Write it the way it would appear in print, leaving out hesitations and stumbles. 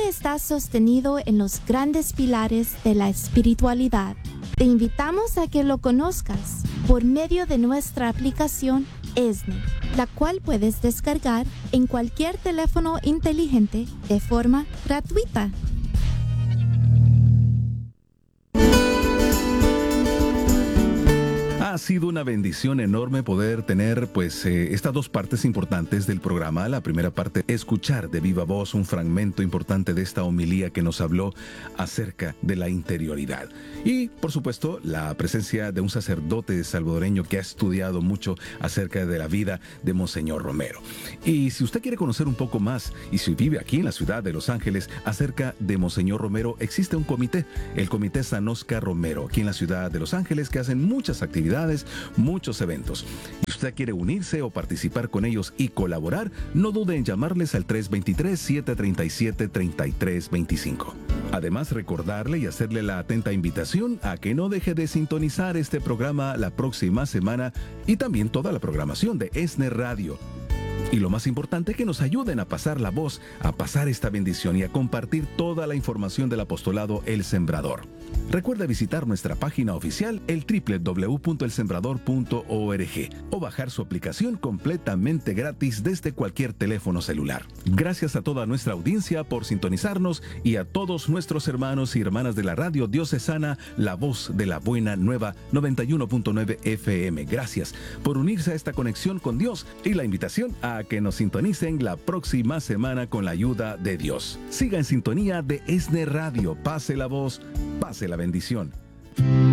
está sostenido en los grandes pilares de la espiritualidad. Te invitamos a que lo conozcas por medio de nuestra aplicación ESNE, la cual puedes descargar en cualquier teléfono inteligente de forma gratuita. Ha sido una bendición enorme poder tener estas dos partes importantes del programa. La primera parte, escuchar de viva voz un fragmento importante de esta homilía que nos habló acerca de la interioridad. Y, por supuesto, la presencia de un sacerdote salvadoreño que ha estudiado mucho acerca de la vida de Monseñor Romero. Y si usted quiere conocer un poco más, y si vive aquí en la ciudad de Los Ángeles, acerca de Monseñor Romero, existe un comité, el Comité San Óscar Romero, aquí en la ciudad de Los Ángeles, que hacen muchas actividades, muchos eventos. Si usted quiere unirse o participar con ellos y colaborar, no dude en llamarles al 323-737-3325. Además, recordarle y hacerle la atenta invitación a que no deje de sintonizar este programa la próxima semana y también toda la programación de ESNE Radio. Y lo más importante, que nos ayuden a pasar la voz, a pasar esta bendición y a compartir toda la información del apostolado El Sembrador. Recuerda visitar nuestra página oficial, el www.elsembrador.org, o bajar su aplicación completamente gratis desde cualquier teléfono celular. Gracias a toda nuestra audiencia por sintonizarnos y a todos nuestros hermanos y hermanas de la radio diocesana La Voz de la Buena Nueva 91.9 FM. Gracias por unirse a esta conexión con Dios y la invitación a que nos sintonicen la próxima semana con la ayuda de Dios. Siga en sintonía de ESNE Radio. Pase la voz, pase la bendición.